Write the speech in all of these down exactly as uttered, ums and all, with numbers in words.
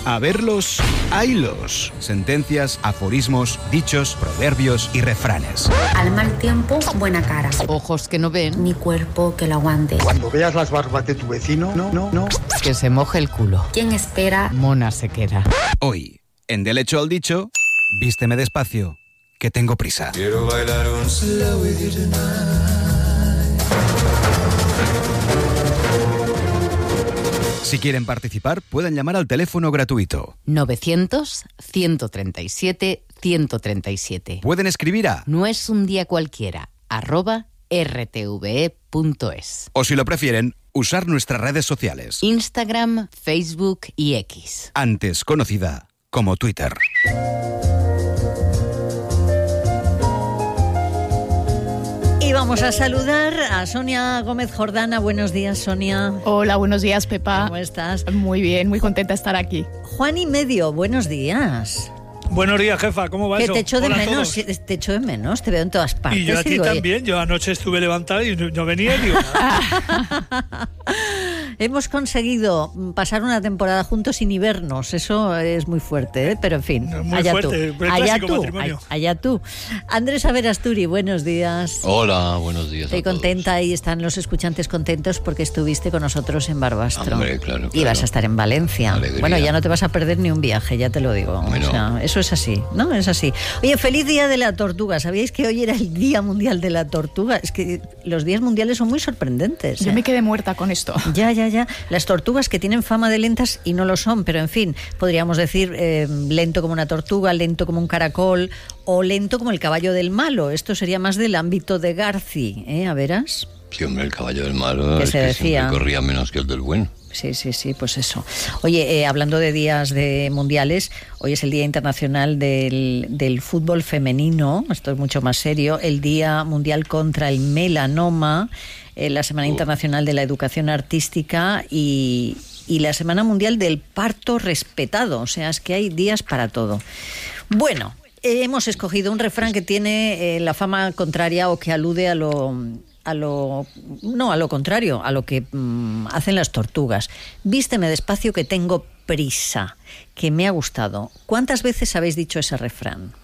A verlos, haylos. Sentencias, aforismos, dichos, proverbios y refranes. Al mal tiempo, buena cara. Ojos que no ven, Ni cuerpo que lo aguante. Cuando veas las barbas de tu vecino, no, no, no. que se moje el culo. ¿Quién espera? Mona sequera. Hoy, en Del hecho al dicho, vísteme despacio, que tengo prisa. Quiero bailar un slow with you tonight. Si quieren participar, pueden llamar al teléfono gratuito. novecientos, ciento treinta y siete, ciento treinta y siete. Pueden escribir a... No es un día cualquiera, arroba rtve punto es. O si lo prefieren, usar nuestras redes sociales. Instagram, Facebook y X. Antes conocida como Twitter. Y vamos a saludar a Sonia Gómez Jordana. Buenos días, Sonia. Hola, buenos días, Pepa. ¿Cómo estás? Muy bien, muy contenta de estar aquí. Juan y Medio, buenos días. Buenos días, jefa, ¿cómo va Que eso? te echo de Hola a menos, todos. te echo de menos, te veo en todas partes. Y yo a ti digo, también, yo anoche estuve levantado y no, no venía ni nada. Hemos conseguido pasar una temporada juntos sin ni vernos, eso es muy fuerte, ¿eh? Pero en fin, Muy allá fuerte, tú, el allá clásico tú, matrimonio. allá tú. Andrés Averasturi, buenos días. Hola, buenos días. Estoy a todos. contenta y están los escuchantes contentos porque estuviste con nosotros en Barbastro. Hombre, claro, Y vas claro. a estar en Valencia. Alegría. Bueno, ya no te vas a perder ni un viaje, ya te lo digo. Bueno. O sea, eso es así, ¿no? Es así. Oye, feliz día de la tortuga. ¿Sabíais que hoy era el Día Mundial de la Tortuga? Es que los días mundiales son muy sorprendentes. Yo ¿eh? me quedé muerta con esto. Ya, ya, ya. Las tortugas que tienen fama de lentas y no lo son, pero en fin, podríamos decir eh, lento como una tortuga, lento como un caracol o lento como el caballo del malo. Esto sería más del ámbito de Garci, ¿eh? A verás. Sí, hombre, el caballo del malo Que es se que decía. siempre corría menos que el del bueno. Sí, sí, sí, pues eso. Oye, eh, hablando de días de mundiales, hoy es el Día Internacional del, del Fútbol Femenino, esto es mucho más serio, el Día Mundial contra el Melanoma, eh, la Semana Oh. Internacional de la Educación Artística y, y la Semana Mundial del Parto Respetado, o sea, es que hay días para todo. Bueno, eh, hemos escogido un refrán que tiene eh, la fama contraria o que alude a lo... a lo no, a lo contrario, a lo que mmm, hacen las tortugas. Vísteme despacio que tengo prisa, que me ha gustado. ¿Cuántas veces habéis dicho ese refrán?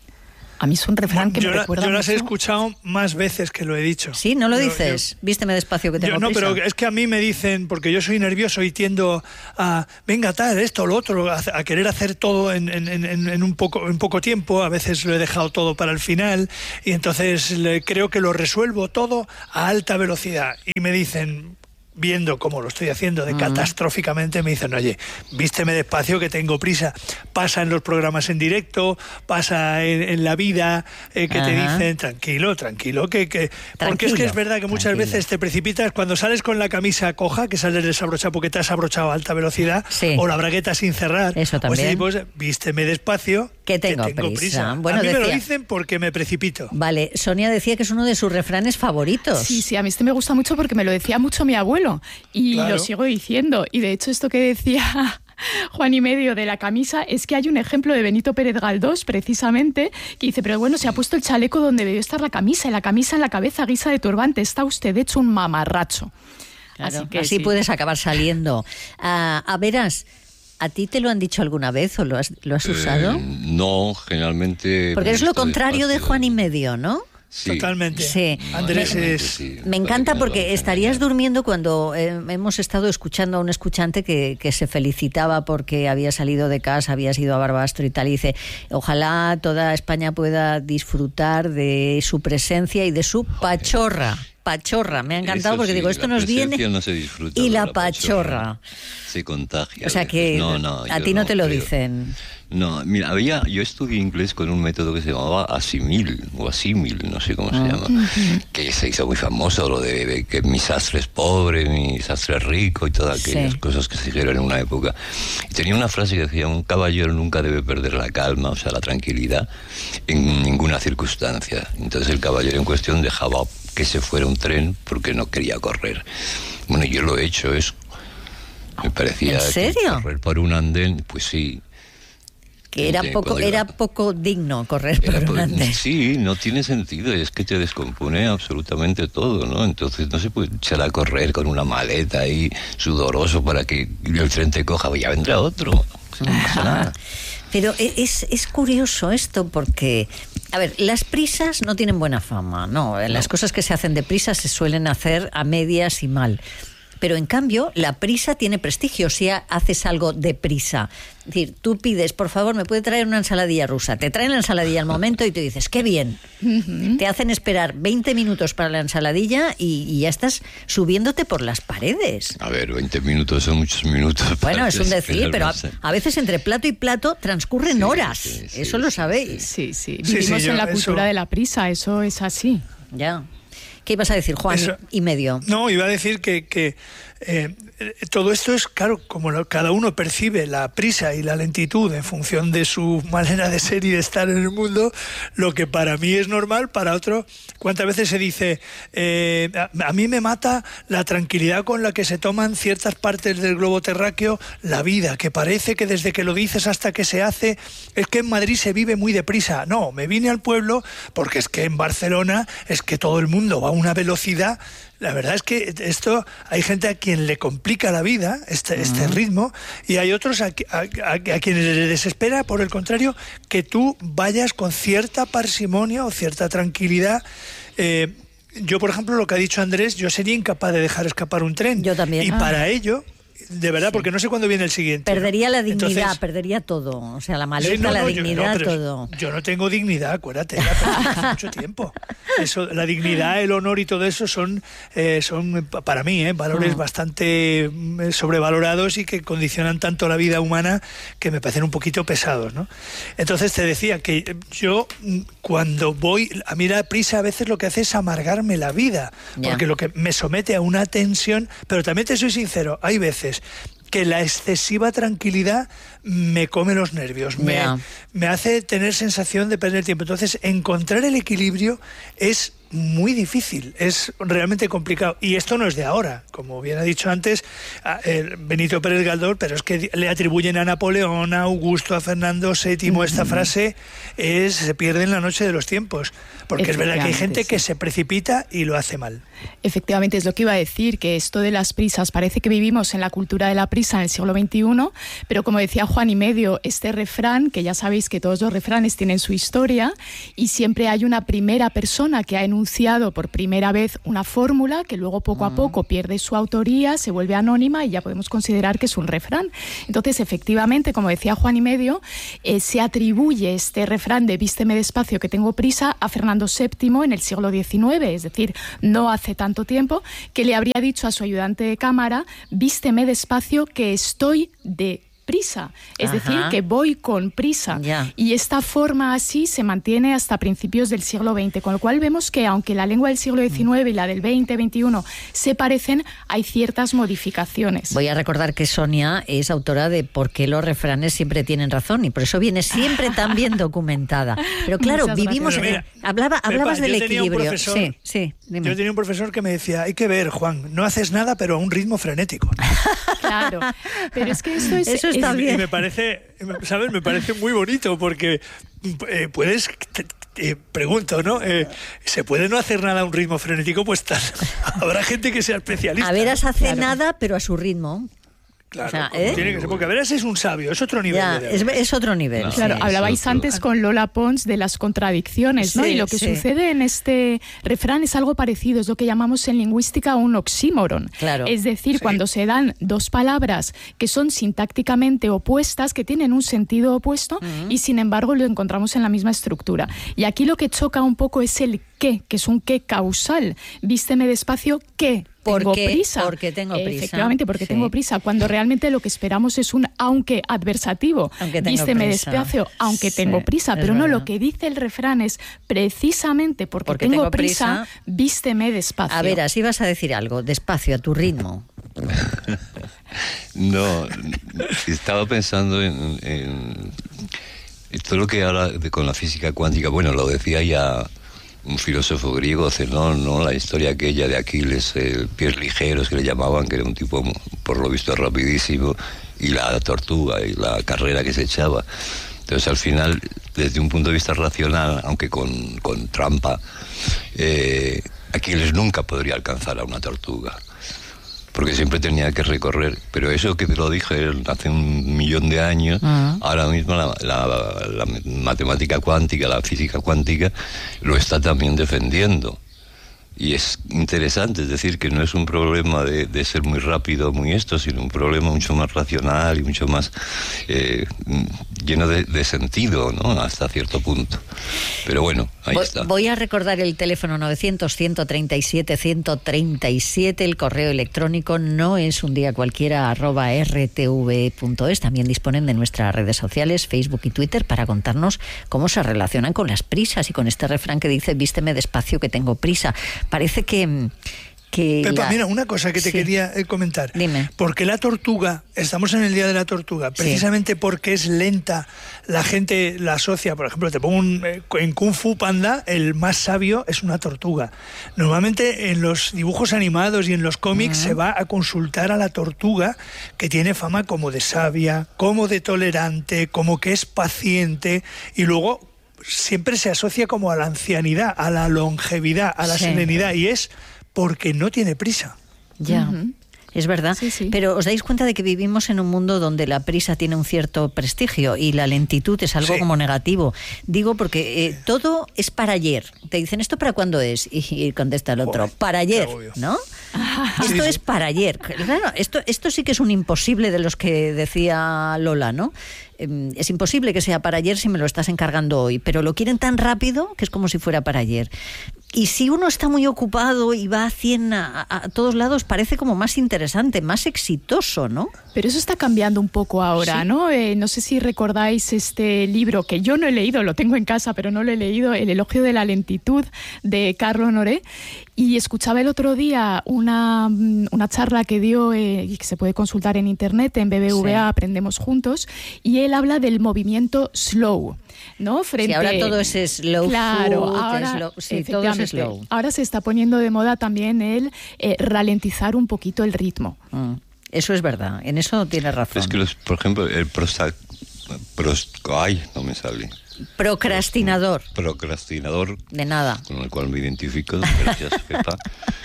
A mí es un refrán que yo me la- recuerda yo las he mucho. escuchado más veces que lo he dicho. ¿Sí? ¿No lo Yo- dices? yo- Vísteme despacio que tengo Yo, no, prisa. pero es que a mí me dicen, porque yo soy nervioso y tiendo a, venga, tal, esto, lo otro, a, a querer hacer todo en, en, en, en un poco, en poco tiempo. A veces lo he dejado todo para el final y entonces le, creo que lo resuelvo todo a alta velocidad. Y me dicen, viendo cómo lo estoy haciendo de Mm. catastróficamente, me dicen, oye, vísteme despacio que tengo prisa. Pasa en los programas en directo, pasa en, en la vida, eh, que te Ajá. dicen, tranquilo, tranquilo, que... que porque es que Tranquilo, es verdad que muchas tranquilo. veces te precipitas cuando sales con la camisa coja, que sales desabrochado porque te has abrochado a alta velocidad, Sí. o la bragueta sin cerrar. Eso también. O ese tipo, vísteme despacio, Que tengo prisa. Bueno, a mí me decía- lo dicen porque me precipito. Vale, Sonia decía que es uno de sus refranes favoritos. Sí, sí, a mí este me gusta mucho porque me lo decía mucho mi abuelo y Claro. lo sigo diciendo. Y de hecho esto que decía Juan y Medio de la camisa es que hay un ejemplo de Benito Pérez Galdós, precisamente, que dice, pero bueno, se ha puesto el chaleco donde debió estar la camisa y la camisa en la cabeza guisa de turbante. Está usted hecho un mamarracho. Claro, Así que así sí. puedes acabar saliendo. Ah, a verás, ¿a ti te lo han dicho alguna vez o lo has, lo has usado? Eh, no, generalmente... Porque me es lo visto contrario de despacio. Juan y Medio, ¿no? Sí. Totalmente. Sí. Andrés Realmente es... sí, Me encanta para que no porque nos estarías engañen. durmiendo cuando eh, hemos estado escuchando a un escuchante que, que se felicitaba porque había salido de casa, había ido a Barbastro y tal, y dice, ojalá toda España pueda disfrutar de su presencia y de su pachorra. Pachorra, me ha encantado Eso porque sí, digo, esto la nos viene presencia no se disfruta y de la pachorra. Se contagia. O sea a veces. que No, no, a yo ti no te lo creo. dicen. No, mira, había, yo estudié inglés con un método que se llamaba asimil, o asimil, no sé cómo se llama, que se hizo muy famoso, lo de, de que mi sastre es pobre, mi sastre es rico y todas aquellas Sí. cosas que se dijeron en una época. Y tenía una frase que decía, un caballero nunca debe perder la calma, o sea, la tranquilidad, en ninguna circunstancia. Entonces el caballero en cuestión dejaba que se fuera un tren porque no quería correr. Bueno, yo lo he hecho eso. Me parecía ¿En que serio? correr por un andén, pues sí. Que era Sí, poco, cuando era iba- poco digno correr por Era un por- andén. Sí, no tiene sentido, es que te descompone absolutamente todo, ¿no? Entonces no se puede echar a correr con una maleta ahí sudoroso para que el tren te coja, ya vendrá otro. no pasa nada. Pero es, es curioso esto porque, a ver, las prisas no tienen buena fama, no, las no. cosas que se hacen deprisa se suelen hacer a medias y mal. Pero en cambio, la prisa tiene prestigio si haces algo deprisa. Es decir, tú pides, por favor, ¿me puede traer una ensaladilla rusa? Te traen la ensaladilla al momento y tú dices, ¡qué bien! Uh-huh. Te hacen esperar veinte minutos para la ensaladilla y, y ya estás subiéndote por las paredes. A ver, veinte minutos son muchos minutos. Bueno, es un decir, pero a, a veces entre plato y plato transcurren sí, horas. Sí, sí, eso sí, lo sabéis. Sí, sí. Vivimos sí, sí, en la yo, cultura eso... de la prisa, eso es así. Ya. ¿Qué ibas a decir, Juan? Eso, y medio. No, iba a decir que, que eh, todo esto es, claro, como lo, cada uno percibe la prisa y la lentitud en función de su manera de ser y de estar en el mundo, lo que para mí es normal, para otro, ¿cuántas veces se dice, eh, a, a mí me mata la tranquilidad con la que se toman ciertas partes del globo terráqueo la vida, que parece que desde que lo dices hasta que se hace, es que en Madrid se vive muy deprisa. No, me vine al pueblo porque es que en Barcelona es que todo el mundo va a una velocidad. La verdad es que esto hay gente a quien le complica la vida, este, uh-huh. este ritmo, y hay otros a, a, a, a quienes les desespera, por el contrario, que tú vayas con cierta parsimonia o cierta tranquilidad. Eh, yo, por ejemplo, lo que ha dicho Andrés, yo sería incapaz de dejar escapar un tren. Yo también. Y ah. para ello... De verdad, sí. Porque no sé cuándo viene el siguiente. Perdería ¿no? la dignidad, Entonces, perdería todo. O sea, la maleta, sí, no, no, la yo, dignidad, no, todo. Yo no tengo dignidad, acuérdate, la perdí hace mucho tiempo. Eso, la dignidad, el honor y todo eso son, eh, son para mí, eh, valores mm. bastante sobrevalorados y que condicionan tanto la vida humana que me parecen un poquito pesados, ¿no? Entonces te decía que yo, cuando voy, a mí la prisa a veces lo que hace es amargarme la vida, yeah. porque lo que me somete a una tensión, pero también te soy sincero, hay veces que la excesiva tranquilidad me come los nervios, yeah. me, me hace tener sensación de perder tiempo. Entonces, encontrar el equilibrio es muy difícil, es realmente complicado. Y esto no es de ahora, como bien ha dicho antes eh, Benito Pérez Galdós, pero es que le atribuyen a Napoleón, a Augusto, a Fernando séptimo, uh-huh. esta frase es se pierde en la noche de los tiempos, porque es verdad que hay gente sí. que se precipita y lo hace mal. Efectivamente, es lo que iba a decir, que esto de las prisas, parece que vivimos en la cultura de la prisa en el siglo veintiuno, pero como decía Juan y medio, este refrán, que ya sabéis que todos los refranes tienen su historia, y siempre hay una primera persona que ha enunciado por primera vez una fórmula que luego poco a poco pierde su autoría, se vuelve anónima y ya podemos considerar que es un refrán. Entonces, efectivamente, como decía Juan y medio, eh, se atribuye este refrán de vísteme despacio que tengo prisa a Fernando séptimo en el siglo diecinueve, es decir, no hace tanto tiempo, que le habría dicho a su ayudante de cámara, vísteme despacio que estoy de prisa, es Ajá. decir, que voy con prisa. Ya. Y esta forma así se mantiene hasta principios del siglo veinte, con lo cual vemos que aunque la lengua del siglo diecinueve y la del veinte, veintiuno se parecen, hay ciertas modificaciones. Voy a recordar que Sonia es autora de Por qué los refranes siempre tienen razón, y por eso viene siempre tan bien documentada. Pero claro, Muchas vivimos... En, mira, hablaba, hablabas del equilibrio. Profesor, sí, sí, dime. Yo tenía un profesor que me decía, hay que ver, Juan, no haces nada, pero a un ritmo frenético. Claro, pero es que esto es... Eso está es, bien. Y me parece, ¿sabes? Me parece muy bonito porque eh, puedes... Te, te pregunto, ¿no? Eh, ¿Se puede no hacer nada a un ritmo frenético? Pues tal. Habrá gente que sea especialista. A veras ¿no? hace claro. nada, pero a su ritmo. Claro, o sea, ¿eh? tiene que ser, porque a veras es un sabio, es otro nivel. Ya, de es, es otro nivel. No, claro, sí, hablabais otro. antes con Lola Pons de las contradicciones, ¿no? Sí, y lo que sí. sucede en este refrán es algo parecido, es lo que llamamos en lingüística un oxímoron. Claro. Es decir, Sí. cuando se dan dos palabras que son sintácticamente opuestas, que tienen un sentido opuesto, uh-huh. y sin embargo lo encontramos en la misma estructura. Y aquí lo que choca un poco es el qué, que es un qué causal. Vísteme despacio, ¿qué? Tengo porque, prisa. Porque tengo prisa. Efectivamente, porque sí. tengo prisa. Cuando realmente lo que esperamos es un aunque adversativo. Aunque tengo Vísteme prisa. despacio, aunque Sí, tengo prisa. Pero verdad. no, lo que dice el refrán es precisamente porque, Porque tengo, tengo prisa, prisa, vísteme despacio. A ver, así vas a decir algo, despacio, a tu ritmo. No, estaba pensando en, en, en todo lo que habla de, con la física cuántica. Bueno, lo decía ya un filósofo griego, Zenón, ¿no? La historia aquella de Aquiles, el pies ligeros que le llamaban, que era un tipo por lo visto rapidísimo, y la tortuga y la carrera que se echaba. Entonces, al final, desde un punto de vista racional, aunque con, con trampa, eh, Aquiles nunca podría alcanzar a una tortuga. porque siempre tenía que recorrer. Pero eso que te lo dije hace un millón de años, uh-huh. ahora mismo la, la, la matemática cuántica, la física cuántica, lo está también defendiendo. Y es interesante, es decir, que no es un problema de, de ser muy rápido, muy esto, sino un problema mucho más racional y mucho más eh, lleno de, de sentido, ¿no? Hasta cierto punto. Pero bueno, ahí voy, está. Voy a recordar el teléfono novecientos, ciento treinta y siete, ciento treinta y siete, el correo electrónico no es un día cualquiera, arroba r t v punto es. También disponen de nuestras redes sociales, Facebook y Twitter, para contarnos cómo se relacionan con las prisas y con este refrán que dice, vísteme despacio que tengo prisa. Parece que... que Pepa, la... mira, una cosa que te sí. quería comentar. Dime. Porque la tortuga, estamos en el Día de la Tortuga, precisamente sí. porque es lenta, la gente la asocia, por ejemplo, te pongo un... En Kung Fu Panda, el más sabio es una tortuga. Normalmente en los dibujos animados y en los cómics uh-huh. se va a consultar a la tortuga, que tiene fama como de sabia, como de tolerante, como que es paciente, y luego... siempre se asocia como a la ancianidad, a la longevidad, a la sí. serenidad, y es porque no tiene prisa. Ya, uh-huh. es verdad. Sí, sí. Pero os dais cuenta de que vivimos en un mundo donde la prisa tiene un cierto prestigio y la lentitud es algo sí. como negativo. Digo porque eh, todo es para ayer. Te dicen, ¿esto para cuándo es? Y, y contesta el otro, Uy, para ayer, ¿no? Esto sí, es sí. para ayer. Claro, esto, esto sí que es un imposible de los que decía Lola, ¿no? Es imposible que sea para ayer si me lo estás encargando hoy, pero lo quieren tan rápido que es como si fuera para ayer. Y si uno está muy ocupado y va a cien a, a todos lados, parece como más interesante, más exitoso, ¿no? Pero eso está cambiando un poco ahora, ¿sí? ¿no? Eh, no sé si recordáis este libro, que yo no he leído, lo tengo en casa, pero no lo he leído, El elogio de la lentitud, de Carlo Honoré. Y escuchaba el otro día una, una charla que dio, eh, y que se puede consultar en internet, en B B V A, sí. Aprendemos Juntos, y él habla del movimiento slow, ¿no? Frente... Sí, ahora todo es slow claro, food, ahora, slow, sí, todo es slow. Ahora se está poniendo de moda también el eh, ralentizar un poquito el ritmo. Mm, eso es verdad, en eso tienes razón. Es que, los, por ejemplo, el prosta... Prost... Ay, no me sale. Procrastinador. Procrastinador. De nada. Con el cual me identifico, gracias, Pepa.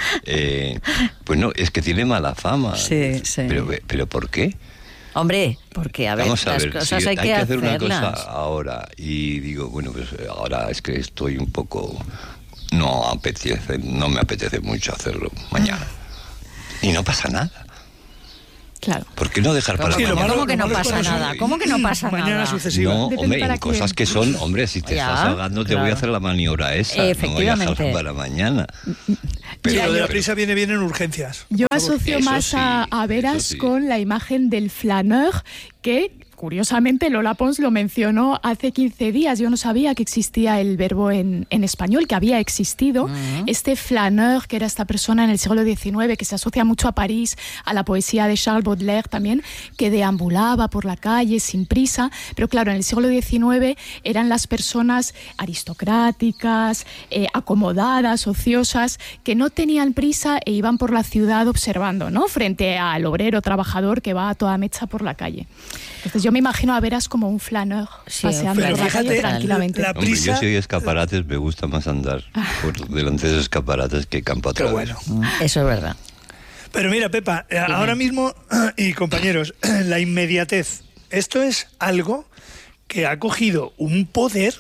Eh, pues no, es que tiene mala fama. Sí, sí. Pero, pero ¿por qué? Hombre, porque a ver, Vamos a las ver, cosas si hay, hay que, que hacer hacerlas. una cosa ahora y digo, bueno, pues ahora es que estoy un poco... No apetece, no me apetece mucho hacerlo mañana. Y no pasa nada. Claro. ¿Por qué no dejar para sí, mañana? ¿Cómo que no pasa nada? ¿Cómo que no pasa mañana nada? Sucesiva. No, Depende hombre, para hay qué. cosas que son, hombre, si te Ya, estás ahogando te claro. voy a hacer la maniobra esa, Efectivamente. no voy a dejar para mañana. Pero lo de la prisa viene bien en urgencias. Yo asocio Eso más sí, a, a veras sí. con la imagen del flaneur, que curiosamente Lola Pons lo mencionó hace quince días. Yo no sabía que existía el verbo en, en español, que había existido. Uh-huh. Este flaneur, que era esta persona en el siglo diecinueve, que se asocia mucho a París, a la poesía de Charles Baudelaire también, que deambulaba por la calle sin prisa. Pero claro, en el siglo diecinueve eran las personas aristocráticas, eh, acomodadas, ociosas, que no tenían prisa e iban por la ciudad observando, ¿no? Frente al obrero trabajador que va a toda mecha por la calle. Entonces yo me imagino a veras como un flaneur, sí, paseando por la calle tranquilamente. La prisa... Hombre, yo si hay escaparates me gusta más andar por delante de esos escaparates que campo atrás. Bueno. Eso es verdad. Pero mira, Pepa, eh, ahora mismo, y compañeros, la inmediatez, esto es algo que ha cogido un poder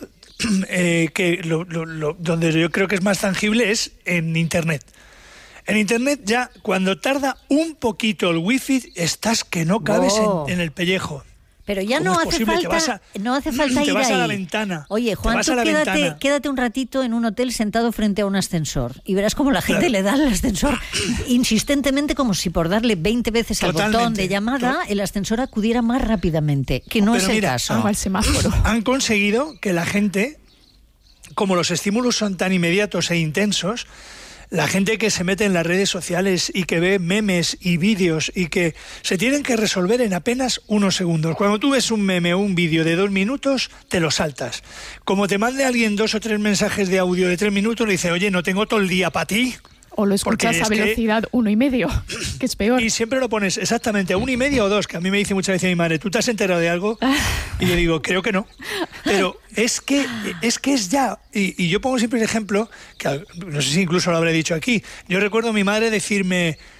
eh, que lo, lo, lo, donde yo creo que es más tangible es en Internet. En Internet ya, cuando tarda un poquito el wifi, estás que no cabes oh. en, en el pellejo. Pero ya no hace falta, a, no hace falta te ir vas ahí. a la ventana. Oye, Juan, tú quédate, ventana. quédate un ratito en un hotel sentado frente a un ascensor y verás cómo la gente claro. le da al ascensor insistentemente, como si por darle veinte veces al Totalmente. botón de llamada el ascensor acudiera más rápidamente, que no, no es el mira, caso. Al semáforo. Han conseguido que la gente, como los estímulos son tan inmediatos e intensos, la gente que se mete en las redes sociales y que ve memes y vídeos y que se tienen que resolver en apenas unos segundos. Cuando tú ves un meme o un vídeo de dos minutos, te lo saltas. Como te mande alguien dos o tres mensajes de audio de tres minutos, le dice, oye, no tengo todo el día para ti. O lo escuchas a velocidad que... uno y medio, que es peor. Y siempre lo pones exactamente a uno y medio o dos, que a mí me dice muchas veces mi madre, ¿tú te has enterado de algo? Y yo digo, creo que no. Pero es que es, que es ya, y, y yo pongo siempre el ejemplo, que no sé si incluso lo habré dicho aquí, yo recuerdo a mi madre decirme,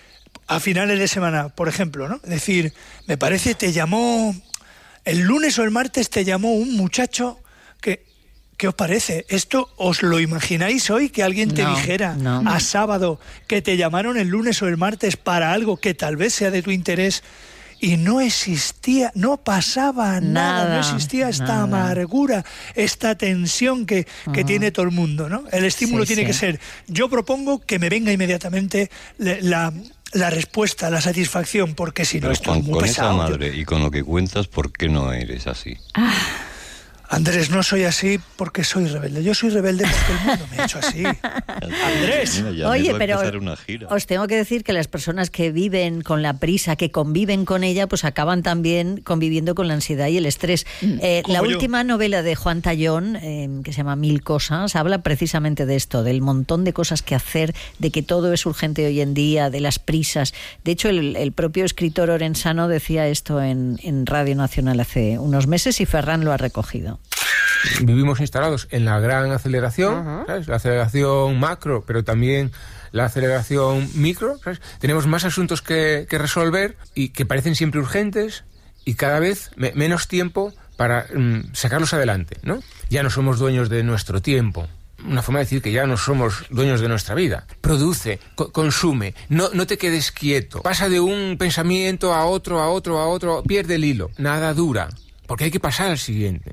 a finales de semana, por ejemplo, ¿no? Es decir, me parece, te llamó, el lunes o el martes te llamó un muchacho que... ¿Qué os parece? ¿Esto os lo imagináis hoy? Que alguien te no, dijera no. a sábado que te llamaron el lunes o el martes para algo que tal vez sea de tu interés y no existía, no pasaba nada, nada no existía esta nada. amargura, esta tensión que, que uh-huh. tiene todo el mundo, ¿no? El estímulo sí, tiene sí. que ser, yo propongo que me venga inmediatamente la... la la respuesta, la satisfacción, porque si no esto es muy con pesado. Con esa madre y con lo que cuentas, ¿por qué no eres así? Ah. Andrés, no soy así porque soy rebelde. Yo soy rebelde porque el mundo me ha hecho así. Andrés. Mira, Oye, pero una gira. os tengo que decir que las personas que viven con la prisa, que conviven con ella, pues acaban también conviviendo con la ansiedad y el estrés. Eh, la yo. última novela de Juan Tallón, eh, que se llama Mil cosas, habla precisamente de esto, del montón de cosas que hacer, de que todo es urgente hoy en día, de las prisas. De hecho, el, el propio escritor orensano decía esto en, en Radio Nacional hace unos meses y Ferran lo ha recogido. Vivimos instalados en la gran aceleración, uh-huh. ¿sabes? La aceleración macro, pero también la aceleración micro, ¿sabes? Tenemos más asuntos que, que resolver y que parecen siempre urgentes y cada vez me, menos tiempo para mm, sacarlos adelante, ¿no? Ya no somos dueños de nuestro tiempo. Una forma de decir que ya no somos dueños de nuestra vida. Produce, co- consume, no, no te quedes quieto. Pasa de un pensamiento a otro, a otro, a otro, pierde el hilo. Nada dura, porque hay que pasar al siguiente.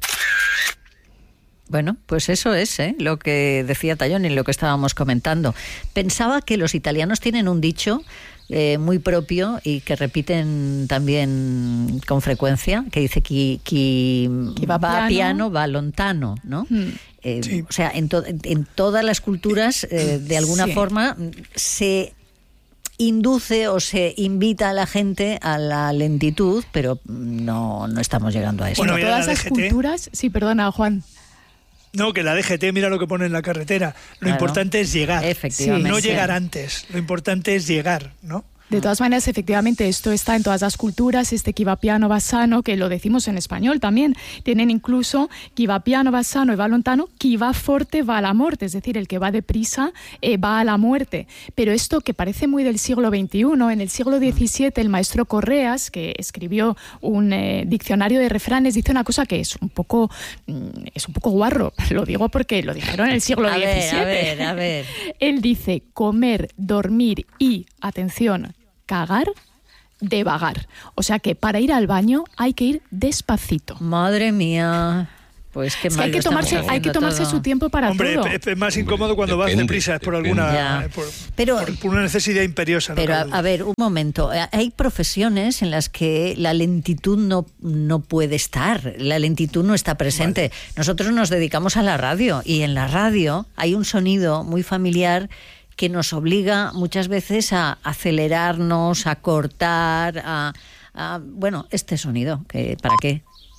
Bueno, pues eso es ¿eh? lo que decía Tallón y lo que estábamos comentando. Pensaba que los italianos tienen un dicho eh, muy propio y que repiten también con frecuencia, que dice que va, va piano, va lontano, ¿no? Mm. Eh, sí. O sea, en, to- en todas las culturas, eh, de alguna sí. forma, se induce o se invita a la gente a la lentitud, pero no, no estamos llegando a eso. Bueno, Bueno, en todas las culturas... Sí, perdona, Juan. No, que la D G T, mira lo que pone en la carretera. Lo claro. importante es llegar. Efectivamente. No llegar antes. Lo importante es llegar, ¿no? De todas maneras, efectivamente, esto está en todas las culturas, este chi va piano va sano, que lo decimos en español también. Tienen incluso chi va piano va sano y va lontano, chi va forte va a la muerte, es decir, el que va deprisa eh, va a la muerte. Pero esto que parece muy del siglo veintiuno, en el siglo diecisiete el maestro Correas, que escribió un eh, diccionario de refranes, dice una cosa que es un poco es un poco guarro, lo digo porque lo dijeron en el siglo diecisiete. A ver, a ver, a ver. Él dice comer, dormir y, atención, cagar de vagar. O sea que para ir al baño hay que ir despacito. Madre mía. Pues qué es que mal hay que tomarse, hay que tomarse todo. su tiempo para Hombre, todo. Hombre, es más incómodo cuando depende, vas deprisa, es por depende. alguna por, pero, por, por una necesidad imperiosa. Pero no a, a ver, un momento. Hay profesiones en las que la lentitud no, no puede estar. La lentitud no está presente. Vale. Nosotros nos dedicamos a la radio y en la radio hay un sonido muy familiar que nos obliga muchas veces a acelerarnos, a cortar, a, a bueno, este sonido, que ¿para qué?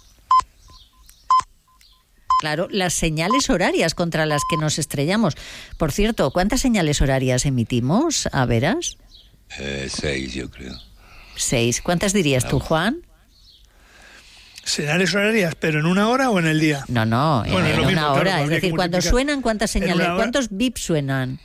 Claro, las señales horarias contra las que nos estrellamos. Por cierto, ¿cuántas señales horarias emitimos, a veras? Eh, seis, yo creo. Seis. ¿Cuántas dirías claro. tú, Juan? Señales horarias, pero ¿en una hora o en el día? No, no, bueno, en, en una mismo, hora. Claro, es decir, cuando suenan, ¿cuántas señales? ¿Cuántos bips suenan?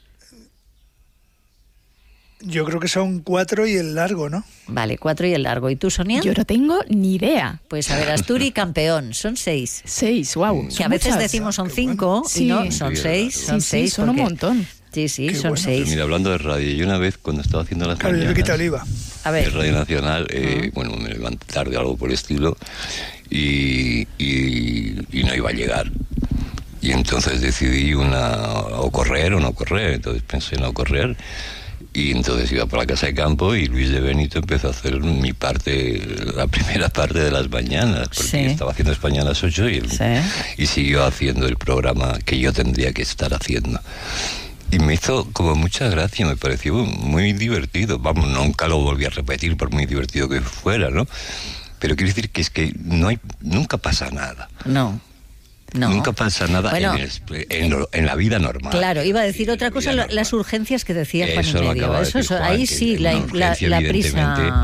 Yo creo que son cuatro y el largo, ¿no? Vale, cuatro y el largo. ¿Y tú, Sonia? Yo no tengo ni idea. Pues a ver, Asturi campeón, son seis. Seis, wow. Que a veces muchas. decimos son cinco, sí. y no, son sí, seis, sí, son sí, seis. Son porque... un montón. Sí, sí, Qué son bueno. seis. Pero mira, hablando de radio, yo una vez cuando estaba haciendo las claro, mañanas yo quito oliva. A ver. En Radio Nacional, eh, uh-huh. bueno, me levanté tarde, algo por el estilo, y, y, y no iba a llegar. Y entonces decidí una o correr o no correr, entonces pensé en no correr. Y entonces iba por la casa de campo y Luis de Benito empezó a hacer mi parte, la primera parte de las mañanas, porque sí. estaba haciendo España a las ocho y, él, sí. y siguió haciendo el programa que yo tendría que estar haciendo. Y me hizo como mucha gracia, me pareció muy divertido. Vamos, nunca lo volví a repetir por muy divertido que fuera, ¿no? Pero quiero decir que es que no hay, nunca pasa nada. No. No. Nunca pasa nada bueno, en, el, en, en la vida normal. Claro, iba a decir otra cosa, normal. Las urgencias que decía Juan y medio. Eso, eso, Juan, ahí sí, la, la, la prisa...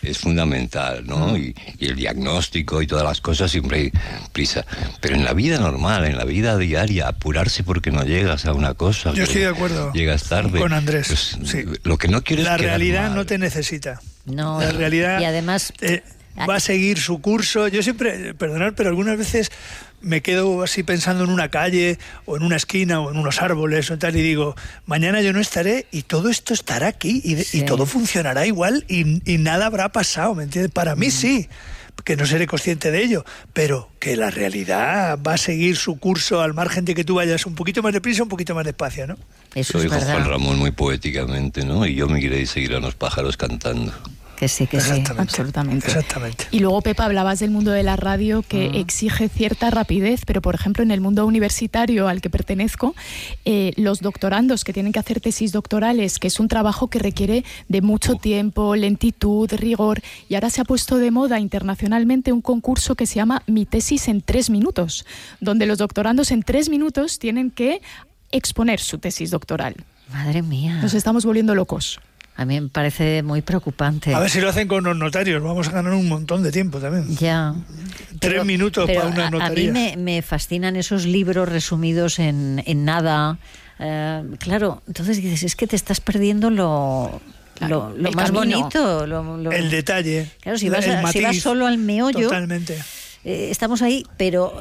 es fundamental, ¿no? Y, y el diagnóstico y todas las cosas siempre hay prisa. Pero en la vida normal, en la vida diaria, apurarse porque no llegas a una cosa. Yo estoy de acuerdo. Llegas tarde. Con Andrés. Pues, sí. Lo que no quieres La es quedar realidad mal. no te necesita. No, la realidad. Y además. Eh, va a seguir su curso. Yo siempre, perdonad, pero algunas veces me quedo así pensando en una calle o en una esquina o en unos árboles o tal y digo, mañana yo no estaré y todo esto estará aquí y, sí. y todo funcionará igual y, y nada habrá pasado, ¿me entiendes? Para mí mm. sí, que no seré consciente de ello, pero que la realidad va a seguir su curso al margen de que tú vayas un poquito más deprisa, un poquito más despacio, ¿no? Eso Lo es dijo verdad. Juan Ramón muy poéticamente, ¿no? Y yo me iré y seguir a los pájaros cantando. Que sí, que Exactamente. sí. Absolutamente. Exactamente. Y luego, Pepa, hablabas del mundo de la radio que uh-huh. exige cierta rapidez, pero por ejemplo en el mundo universitario al que pertenezco, eh, los doctorandos que tienen que hacer tesis doctorales, que es un trabajo que requiere de mucho tiempo, lentitud, rigor, y ahora se ha puesto de moda internacionalmente un concurso que se llama Mi tesis en tres minutos, donde los doctorandos en tres minutos tienen que exponer su tesis doctoral. Madre mía. Nos estamos volviendo locos. A mí me parece muy preocupante. A ver si lo hacen con los notarios, vamos a ganar un montón de tiempo también. Ya. Tres pero, minutos pero para una a, notaría. A mí me, me fascinan esos libros resumidos en, en nada. Eh, claro, entonces dices, es que te estás perdiendo lo... Claro, lo, lo más camino. bonito. Lo, lo... El detalle. Claro, si vas, a, matiz, si vas solo al meollo... Totalmente. Eh, estamos ahí, pero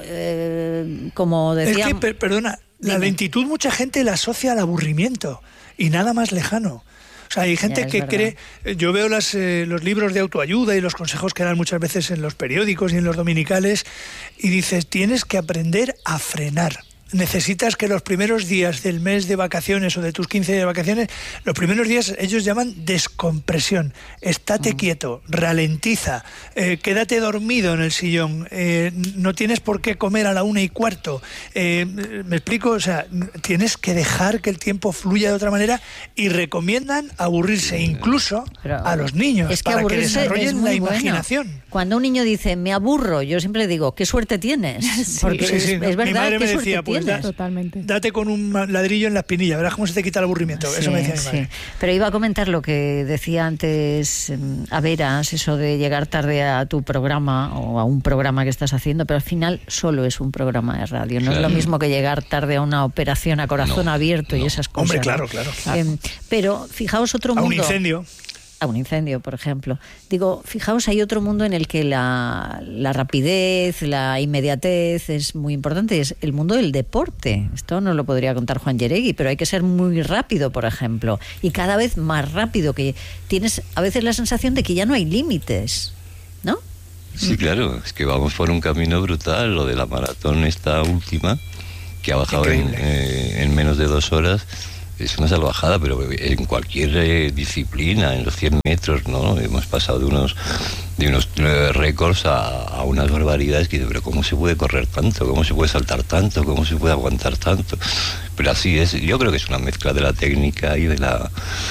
eh, como decía... Es que, per, perdona, Dime. la lentitud mucha gente la asocia al aburrimiento y nada más lejano. O sea, hay gente que cree, yo veo las, eh, los libros de autoayuda y los consejos que dan muchas veces en los periódicos y en los dominicales y dices, tienes que aprender a frenar. Necesitas que los primeros días del mes de vacaciones o de tus quince días de vacaciones, los primeros días ellos llaman descompresión. Estate mm. quieto, ralentiza, eh, quédate dormido en el sillón, eh, no tienes por qué comer a la una y cuarto. Eh, ¿Me explico? O sea, tienes que dejar que el tiempo fluya de otra manera y recomiendan aburrirse incluso Pero a los niños es que para que desarrollen la imaginación. Bueno. Cuando un niño dice, me aburro, yo siempre digo, qué suerte tienes. Sí, Porque sí, sí. es, es verdad, mi madre qué me suerte decía, pues, tienes. Da, Totalmente. Date con un ladrillo en la espinilla, verás cómo se te quita el aburrimiento. Sí, eso me decía mi madre. Sí. Pero iba a comentar lo que decía antes a Veras, eso de llegar tarde a tu programa o a un programa que estás haciendo, pero al final solo es un programa de radio. No claro. es lo mismo que llegar tarde a una operación a corazón no, abierto no. y esas cosas. Hombre, claro, claro. claro. Eh, pero fijaos otro a mundo. A un incendio. A un incendio, por ejemplo. Digo, fijaos, hay otro mundo en el que la, la rapidez, la inmediatez es muy importante, es el mundo del deporte. Esto no lo podría contar Juan Yeregui, pero hay que ser muy rápido, por ejemplo, y cada vez más rápido, que tienes a veces la sensación de que ya no hay límites, ¿no? Sí, claro, es que vamos por un camino brutal, lo de la maratón esta última, que ha bajado en, eh, en menos de dos horas. Es una salvajada, pero en cualquier eh, disciplina, en los cien metros, ¿no? Hemos pasado de unos de unos eh, récords a, a unas barbaridades que, pero ¿cómo se puede correr tanto? ¿Cómo se puede saltar tanto? ¿Cómo se puede aguantar tanto? Pero así es, yo creo que es una mezcla de la técnica y de la...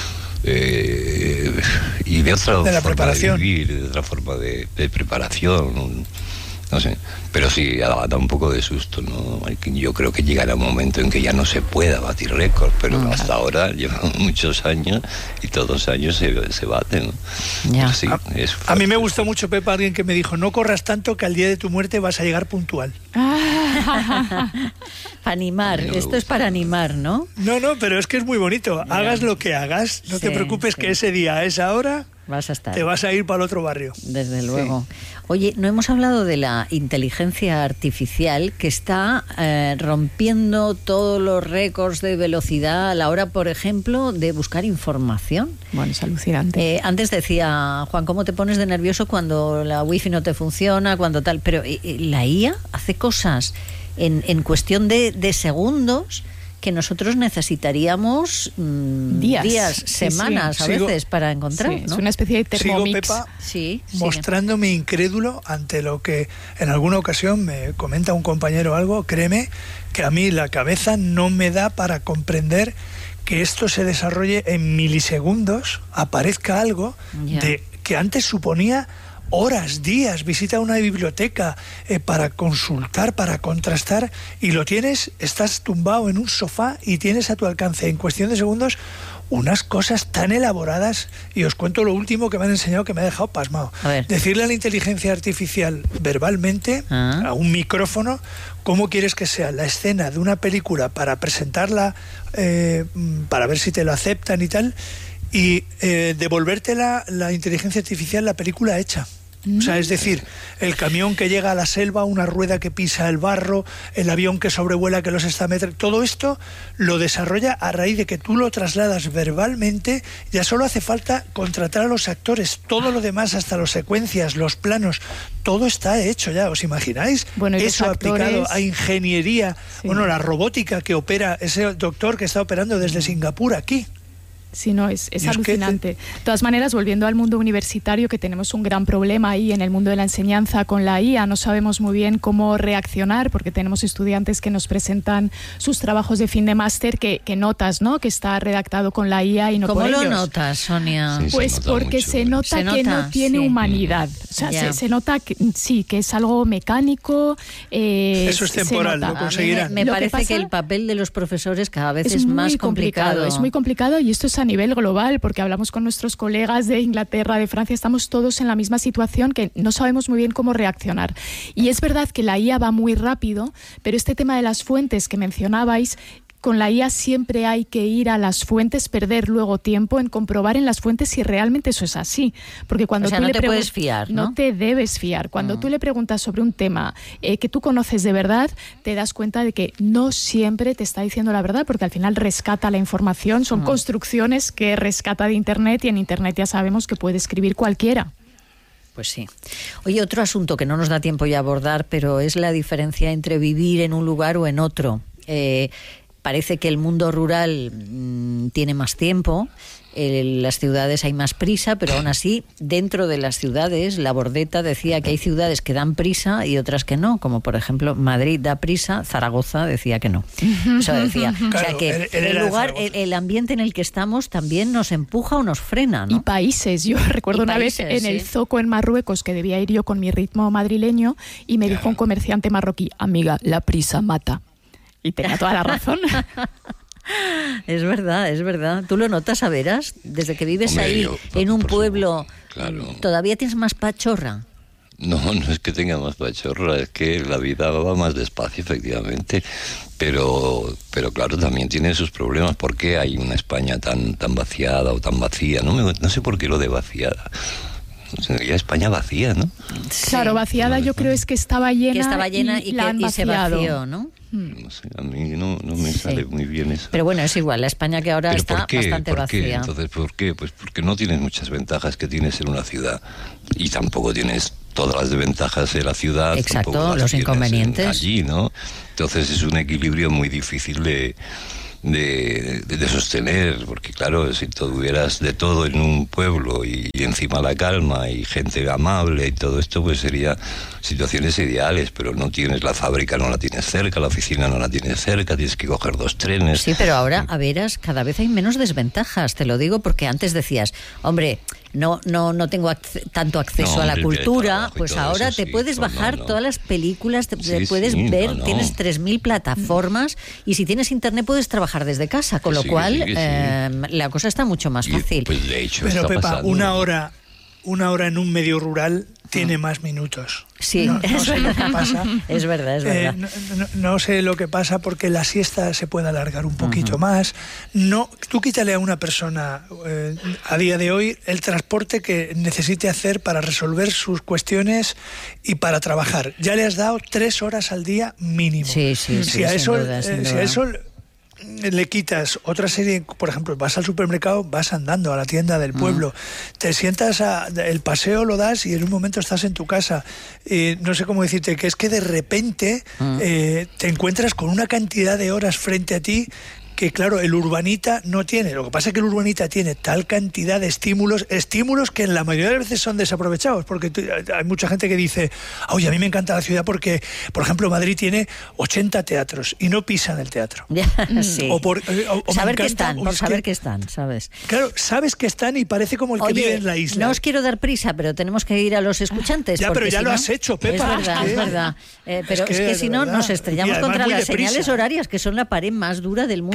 Eh, y de otra de la forma preparación. de vivir, de otra forma de, de preparación, un, no sé, pero sí, da, da un poco de susto, ¿no? Yo creo que llegará un momento en que ya no se pueda batir récord, pero mm. hasta ahora llevan muchos años y todos los años se, se baten, ¿no? Yeah. Sí, a, es a mí me gustó mucho, Pepa, alguien que me dijo, no corras tanto que al día de tu muerte vas a llegar puntual. Para animar, no esto es para animar, ¿no? No, no, pero es que es muy bonito. Yeah. Hagas lo que hagas, no sí, te preocupes sí. que ese día, a esa hora... Vas a estar. Te vas a ir para el otro barrio. Desde luego. Sí. Oye, no hemos hablado de la inteligencia artificial que está eh, rompiendo todos los récords de velocidad a la hora, por ejemplo, de buscar información. Bueno, es alucinante. Eh, antes decía, Juan, ¿cómo te pones de nervioso cuando la wifi no te funciona, cuando tal? Pero eh, la I A hace cosas en, en cuestión de, de segundos que nosotros necesitaríamos mmm, días, días sí, semanas sí. a Sigo, veces para encontrar. Sí, ¿no? Es una especie de Thermomix. Sigo, Pepa, sí, mostrándome sí. incrédulo ante lo que en alguna ocasión me comenta un compañero algo. Créeme que a mí la cabeza no me da para comprender que esto se desarrolle en milisegundos, aparezca algo yeah. de que antes suponía horas, días, visita una biblioteca eh, para consultar, para contrastar, y lo tienes, estás tumbado en un sofá y tienes a tu alcance en cuestión de segundos unas cosas tan elaboradas, y os cuento lo último que me han enseñado que me ha dejado pasmado. Decirle a la inteligencia artificial verbalmente, ah. a un micrófono, cómo quieres que sea la escena de una película para presentarla, eh, para ver si te lo aceptan y tal, y eh, devolverte la, la inteligencia artificial la película hecha. O sea, es decir, el camión que llega a la selva, una rueda que pisa el barro, el avión que sobrevuela que los está metiendo, todo esto lo desarrolla a raíz de que tú lo trasladas verbalmente. Ya solo hace falta contratar a los actores, todo lo demás, hasta las secuencias, los planos, todo está hecho ya, ¿os imagináis? Bueno, eso actores... aplicado a ingeniería, sí. Bueno, la robótica que opera, ese doctor que está operando desde Singapur aquí. Sí, no, es, es alucinante. De todas maneras, volviendo al mundo universitario, que tenemos un gran problema ahí en el mundo de la enseñanza con la I A, no sabemos muy bien cómo reaccionar, porque tenemos estudiantes que nos presentan sus trabajos de fin de máster que, que notas, ¿no?, que está redactado con la I A y no por ellos. ¿Cómo lo notas, Sonia? Sí, pues se porque mucho, se nota se que nota, no tiene sí. humanidad. O sea, se, se nota que sí, que es algo mecánico. Eh, Eso es temporal, lo conseguirán. Me, me lo parece que, que el papel de los profesores cada vez es, es más complicado. complicado. Es muy complicado, y esto es a nivel global, porque hablamos con nuestros colegas de Inglaterra, de Francia, estamos todos en la misma situación, que no sabemos muy bien cómo reaccionar. Y es verdad que la I A va muy rápido, pero este tema de las fuentes que mencionabais, con la I A siempre hay que ir a las fuentes, perder luego tiempo en comprobar en las fuentes si realmente eso es así. Porque cuando o sea, tú no le te puedes fiar, ¿no? No te debes fiar. Cuando mm. tú le preguntas sobre un tema eh, que tú conoces de verdad, te das cuenta de que no siempre te está diciendo la verdad, porque al final rescata la información. Son mm. construcciones que rescata de Internet, y en Internet ya sabemos que puede escribir cualquiera. Pues sí. Oye, otro asunto que no nos da tiempo ya a abordar, pero es la diferencia entre vivir en un lugar o en otro. Eh, Parece que el mundo rural mmm, tiene más tiempo, en las ciudades hay más prisa, pero aún así, dentro de las ciudades, la Bordeta decía que hay ciudades que dan prisa y otras que no, como por ejemplo Madrid da prisa, Zaragoza decía que no. Eso decía. Claro, o sea que el, el lugar, el, el ambiente en el que estamos también nos empuja o nos frena, ¿no? Y países. Yo recuerdo y una países, vez en sí. el Zoco en Marruecos, que debía ir yo con mi ritmo madrileño, y me dijo un comerciante marroquí: amiga, la prisa mata. Y tenía toda la razón. Es verdad, es verdad. ¿Tú lo notas, a veras? Desde que vives Hombre, ahí, yo, en un pueblo, claro. ¿Todavía tienes más pachorra? No, no es que tenga más pachorra, es que la vida va más despacio, efectivamente. Pero, pero claro, también tiene sus problemas. ¿Por qué hay una España tan, tan vaciada o tan vacía? No, me, no sé por qué lo de vaciada. Sería España vacía, ¿no? Sí. Claro, vaciada yo creo es que estaba llena, que estaba llena y, y, que, y se vació, ¿no? No sé, a mí no, no me sale sí. muy bien eso. Pero bueno, es igual, la España que ahora ¿Pero está por qué? bastante ¿Por vacía. Qué? Entonces, ¿por qué? Pues porque no tienes muchas ventajas que tienes en una ciudad, y tampoco tienes todas las desventajas de la ciudad. Exacto, los inconvenientes. Allí, ¿no? Entonces es un equilibrio muy difícil de... De, de, de sostener, porque claro, si tuvieras de todo en un pueblo y, y encima la calma y gente amable y todo esto, pues sería situaciones ideales, pero no tienes la fábrica, no la tienes cerca, la oficina no la tienes cerca, tienes que coger dos trenes. Sí, pero ahora, a veras, cada vez hay menos desventajas, te lo digo, porque antes decías, hombre, no no no tengo ac- tanto acceso no, a la hombre, cultura, pues ahora eso, te sí. puedes no, bajar no, no. todas las películas, te, sí, te puedes sí, ver, no, no. tienes tres mil plataformas, y si tienes internet puedes trabajar desde casa, con que lo sí, cual sí, eh, sí. la cosa está mucho más fácil. Y, pues, de hecho, pero Pepa, pasando. una hora una hora en un medio rural tiene más minutos. Sí, no, no es, sé verdad. Lo que pasa. es verdad, es verdad. Eh, no, no, no sé lo que pasa porque la siesta se puede alargar un poquito uh-huh. más. No, tú quítale a una persona eh, a día de hoy el transporte que necesite hacer para resolver sus cuestiones y para trabajar. Ya le has dado tres horas al día mínimo. Sí, sí, si sí. A sin eso, duda, sin eh, duda. si a eso le quitas otra serie, por ejemplo, vas al supermercado, vas andando a la tienda del pueblo, uh-huh. te sientas, a, el paseo lo das y en un momento estás en tu casa. Eh, no sé cómo decirte, que es que de repente uh-huh. eh, te encuentras con una cantidad de horas frente a ti que claro, el urbanita no tiene. Lo que pasa es que el urbanita tiene tal cantidad de estímulos, estímulos que en la mayoría de veces son desaprovechados, porque t- hay mucha gente que dice, oye, a mí me encanta la ciudad porque, por ejemplo, Madrid tiene ochenta teatros y no pisan el teatro. sí. O por o, o saber que están, por saber que, que están, ¿sabes? Claro, sabes que están y parece como el Oye, que vive en la isla. No os quiero dar prisa, pero tenemos que ir a los escuchantes. Ya, pero ya si lo no, has hecho, Pepa. Es verdad, es, es verdad. Eh, pero es que, es que si no, verdad. nos estrellamos contra las deprisa. señales horarias, que son la pared más dura del mundo.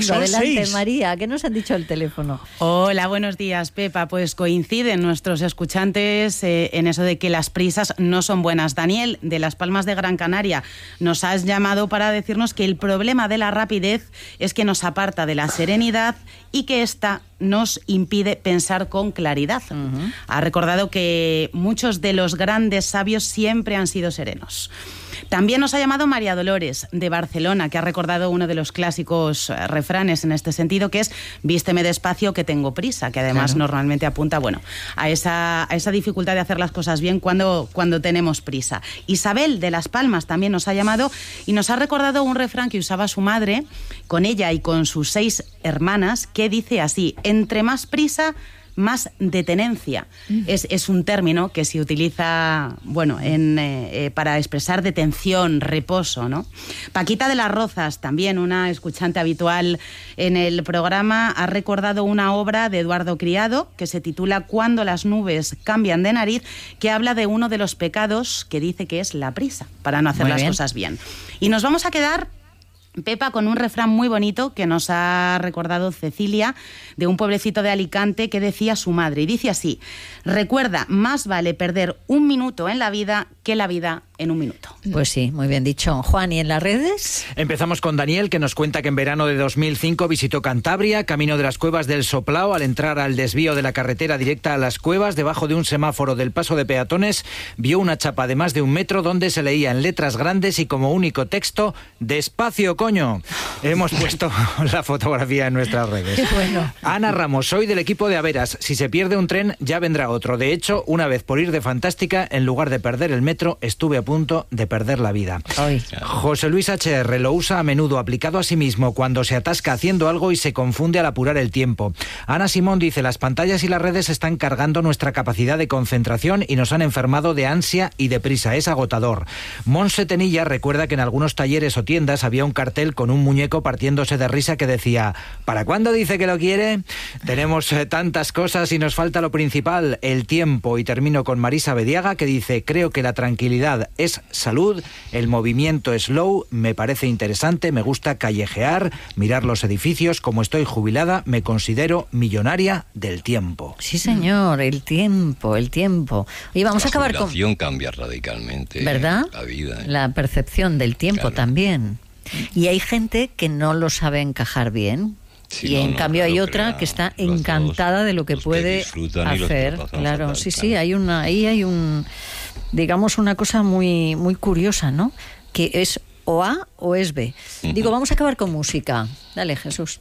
son Adelante, seis. María, ¿qué nos han dicho el teléfono? Hola, buenos días, Pepa. Pues coinciden nuestros escuchantes eh, en eso de que las prisas no son buenas. Daniel, de Las Palmas de Gran Canaria, nos has llamado para decirnos que el problema de la rapidez es que nos aparta de la serenidad y que esta nos impide pensar con claridad. Uh-huh. Ha recordado que muchos de los grandes sabios siempre han sido serenos. También nos ha llamado María Dolores, de Barcelona, que ha recordado uno de los clásicos eh, refranes en este sentido, que es vísteme despacio que tengo prisa, que además claro. normalmente apunta bueno, a, esa, a esa dificultad de hacer las cosas bien cuando, cuando tenemos prisa. Isabel, de Las Palmas, también nos ha llamado y nos ha recordado un refrán que usaba su madre con ella y con sus seis hermanas, que dice así: entre más prisa, más detenencia. Mm. Es, es un término que se utiliza, bueno, en, eh, para expresar detención, reposo, ¿no? Paquita de las Rozas, también una escuchante habitual en el programa, ha recordado una obra de Eduardo Criado que se titula Cuando las nubes cambian de nariz, que habla de uno de los pecados que dice que es la prisa, para no hacer muy las bien. cosas bien. Y nos vamos a quedar, Pepa, con un refrán muy bonito que nos ha recordado Cecilia, de un pueblecito de Alicante, que decía su madre, y dice así: recuerda, más vale perder un minuto en la vida que la vida en un minuto. Pues sí, muy bien dicho. Juan, ¿y en las redes? Empezamos con Daniel, que nos cuenta que en verano de dos mil cinco visitó Cantabria, camino de las Cuevas del Soplao. Al entrar al desvío de la carretera directa a las cuevas, debajo de un semáforo del paso de peatones, vio una chapa de más de un metro donde se leía en letras grandes y como único texto: despacio, coño. Hemos puesto la fotografía en nuestras redes. Qué bueno. Ana Ramos, soy del equipo de Averas. Si se pierde un tren, ya vendrá otro. De hecho, una vez por ir de fantástica, en lugar de perder el metro, estuve a punto de perder la vida. Ay. José Luis H R lo usa a menudo, aplicado a sí mismo, cuando se atasca haciendo algo y se confunde al apurar el tiempo. Ana Simón dice: las pantallas y las redes están cargando nuestra capacidad de concentración y nos han enfermado de ansia y de prisa. Es agotador. Monse Tenilla recuerda que en algunos talleres o tiendas había un cartel con un muñeco partiéndose de risa que decía: ¿para cuándo dice que lo quiere? Tenemos eh, tantas cosas y nos falta lo principal, el tiempo. Y termino con Marisa Bediaga, que dice: creo que la tranquilidad es salud, el movimiento es slow, me parece interesante, me gusta callejear, mirar los edificios. Como estoy jubilada, me considero millonaria del tiempo. Sí, señor, el tiempo, el tiempo. Y vamos la a acabar con... La jubilación cambia radicalmente, ¿verdad? La vida. ¿eh? La percepción del tiempo claro. también. Y hay gente que no lo sabe encajar bien. Sí, y en no, cambio no, hay otra que está encantada de lo que puede que hacer. Claro, sí, sí, hay una, ahí hay un, digamos, una cosa muy, muy curiosa, ¿no? Que es o A o es B. Uh-huh. Digo, vamos a acabar con música. Dale, Jesús.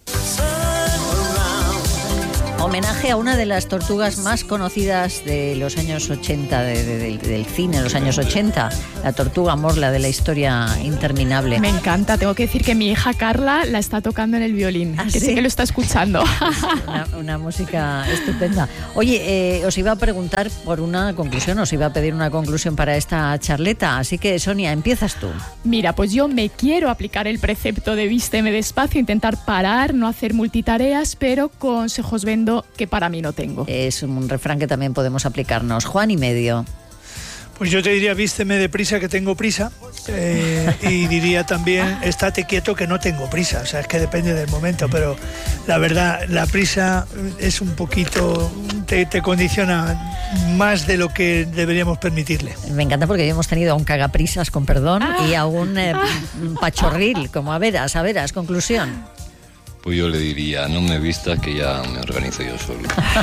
Homenaje a una de las tortugas más conocidas de los años ochenta, de, de, de, del cine, de los años ochenta, la tortuga Morla, de la historia interminable. Me encanta, tengo que decir que mi hija Carla la está tocando en el violín, ¿Ah, que sí? sé que lo está escuchando. Una, una música estupenda. Oye, eh, os iba a preguntar por una conclusión, os iba a pedir una conclusión para esta charleta, así que Sonia, empiezas tú. Mira, pues yo me quiero aplicar el precepto de vísteme despacio, intentar parar, no hacer multitareas, pero consejos vendo que para mí no tengo. Es un refrán que también podemos aplicarnos. Juan y medio. Pues yo te diría: vísteme deprisa que tengo prisa, eh, y diría también: estate quieto que no tengo prisa. O sea, es que depende del momento, pero la verdad, la prisa es un poquito, te, te condiciona más de lo que deberíamos permitirle. Me encanta porque hemos tenido a un cagaprisas, con perdón, ah. y a un eh, pachorril, como a veras, a veras, conclusión. Pues yo le diría: no me vistas que ya me organizo yo solo.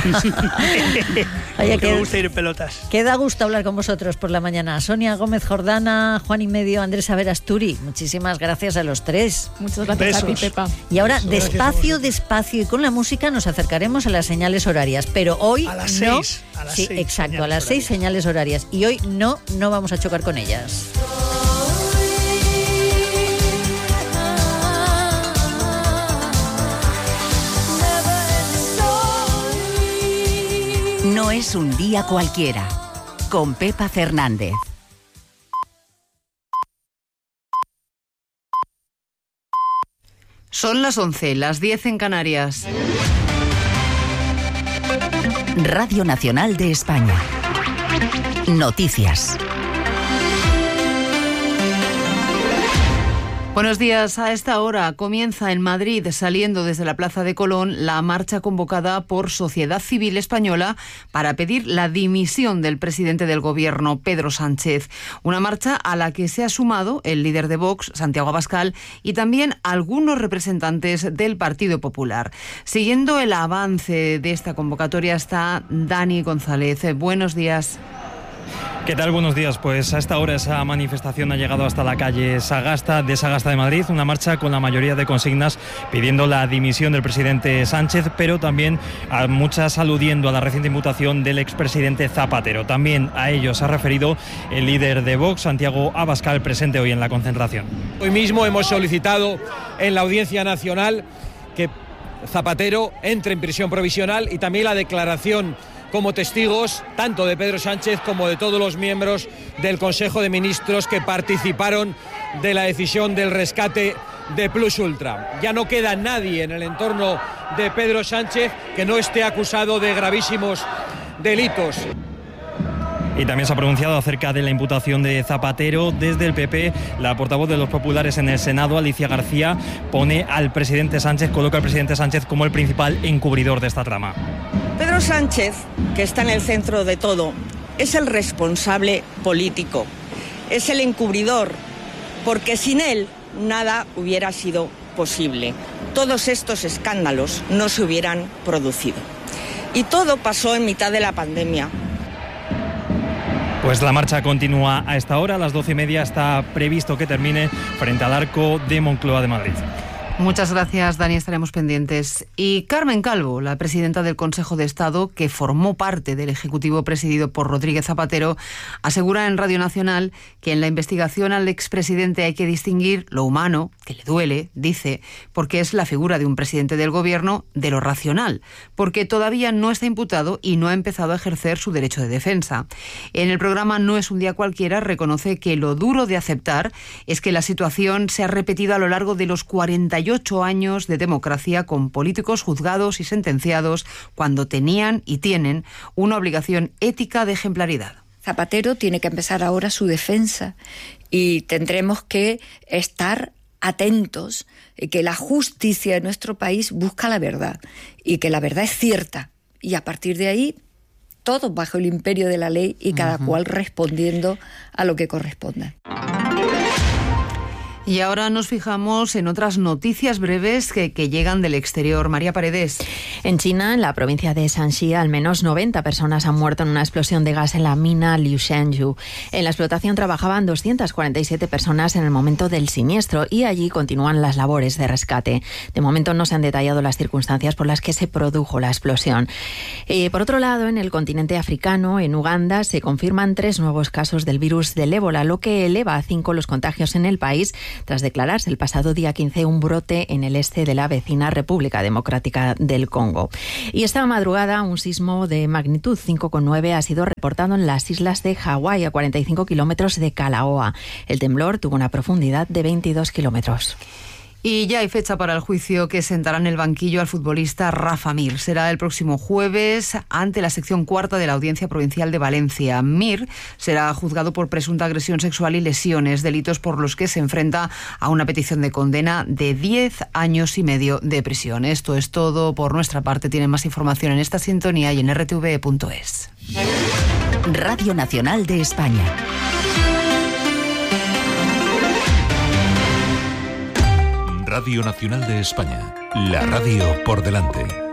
Oye, que me gusta ir en pelotas. Que da gusto hablar con vosotros por la mañana. Sonia Gómez Jordana, Juan y medio, Andrés Averasturi. Muchísimas gracias a los tres. Muchas gracias. Besos. A ti, Pepa. Y ahora, Besos. despacio, despacio y con la música nos acercaremos a las señales horarias. Pero hoy a las no. Seis, a las sí, seis exacto, a las seis señales horarias. Y hoy no, no vamos a chocar con ellas. No es un día cualquiera, con Pepa Fernández. Son las once, las diez en Canarias. Radio Nacional de España. Noticias. Buenos días. A esta hora comienza en Madrid, saliendo desde la Plaza de Colón, la marcha convocada por Sociedad Civil Española para pedir la dimisión del presidente del Gobierno, Pedro Sánchez. Una marcha a la que se ha sumado el líder de Vox, Santiago Abascal, y también algunos representantes del Partido Popular. Siguiendo el avance de esta convocatoria está Dani González. Buenos días. ¿Qué tal? Buenos días. Pues a esta hora esa manifestación ha llegado hasta la calle Sagasta de Sagasta de Madrid, una marcha con la mayoría de consignas pidiendo la dimisión del presidente Sánchez, pero también a muchas aludiendo a la reciente imputación del expresidente Zapatero. También a ello se ha referido el líder de Vox, Santiago Abascal, presente hoy en la concentración. Hoy mismo hemos solicitado en la Audiencia Nacional que Zapatero entre en prisión provisional y también la declaración como testigos tanto de Pedro Sánchez como de todos los miembros del Consejo de Ministros que participaron de la decisión del rescate de Plus Ultra. Ya no queda nadie en el entorno de Pedro Sánchez que no esté acusado de gravísimos delitos. Y también se ha pronunciado acerca de la imputación de Zapatero. Desde el P P, la portavoz de los populares en el Senado, Alicia García, pone al presidente Sánchez, coloca al presidente Sánchez como el principal encubridor de esta trama. Pedro Sánchez, que está en el centro de todo, es el responsable político, es el encubridor, porque sin él nada hubiera sido posible. Todos estos escándalos no se hubieran producido. Y todo pasó en mitad de la pandemia. Pues la marcha continúa a esta hora, a las doce y media está previsto que termine frente al Arco de Moncloa de Madrid. Muchas gracias, Dani, estaremos pendientes. Y Carmen Calvo, la presidenta del Consejo de Estado, que formó parte del Ejecutivo presidido por Rodríguez Zapatero, asegura en Radio Nacional que en la investigación al expresidente hay que distinguir lo humano, que le duele, dice, porque es la figura de un presidente del Gobierno, de lo racional, porque todavía no está imputado y no ha empezado a ejercer su derecho de defensa. En el programa No es un día cualquiera reconoce que lo duro de aceptar es que la situación se ha repetido a lo largo de los cuarenta y ocho años de democracia con políticos juzgados y sentenciados cuando tenían y tienen una obligación ética de ejemplaridad. Zapatero tiene que empezar ahora su defensa y tendremos que estar atentos que la justicia de nuestro país busca la verdad y que la verdad es cierta y a partir de ahí todos bajo el imperio de la ley y cada uh-huh. cual respondiendo a lo que corresponda. Y ahora nos fijamos en otras noticias breves que, que llegan del exterior. María Paredes. En China, en la provincia de Shanxi, al menos noventa personas han muerto en una explosión de gas en la mina Liushenyu. En la explotación trabajaban doscientas cuarenta y siete personas en el momento del siniestro y allí continúan las labores de rescate. De momento no se han detallado las circunstancias por las que se produjo la explosión. Eh, por otro lado, en el continente africano, en Uganda, se confirman tres nuevos casos del virus del ébola, lo que eleva a cinco los contagios en el país, tras declararse el pasado día quince un brote en el este de la vecina República Democrática del Congo. Y esta madrugada un sismo de magnitud cinco coma nueve ha sido reportado en las islas de Hawái, a cuarenta y cinco kilómetros de Kalaoa. El temblor tuvo una profundidad de veintidós kilómetros. Y ya hay fecha para el juicio que sentará en el banquillo al futbolista Rafa Mir. Será el próximo jueves ante la sección cuarta de la Audiencia Provincial de Valencia. Mir será juzgado por presunta agresión sexual y lesiones, delitos por los que se enfrenta a una petición de condena de diez años y medio de prisión. Esto es todo por nuestra parte. Tienen más información en esta sintonía y en r t v punto es. Radio Nacional de España. Radio Nacional de España, la radio por delante.